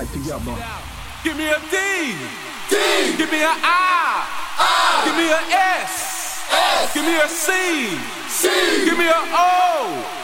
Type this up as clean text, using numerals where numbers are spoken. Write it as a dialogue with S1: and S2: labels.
S1: right together.
S2: Give me a D. D. Give me an I. I. Give me a S. S. Give me a C. C. Give me a O.